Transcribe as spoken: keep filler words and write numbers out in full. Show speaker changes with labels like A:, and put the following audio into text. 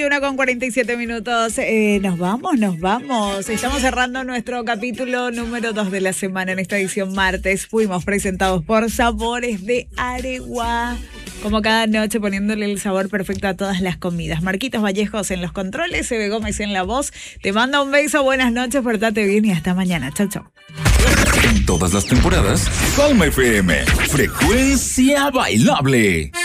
A: veintiuno con cuarenta y siete minutos. Eh, nos vamos, nos vamos. Estamos cerrando nuestro capítulo número dos de la semana en esta edición martes. Fuimos presentados por Sabores de Aregua. Como cada noche, poniéndole el sabor perfecto a todas las comidas. Marquitos Vallejos en los controles, Eve Gómez en la voz. Te mando un beso, buenas noches, portate bien y hasta mañana. Chau, chau.
B: En todas las temporadas, Palma F M, frecuencia bailable.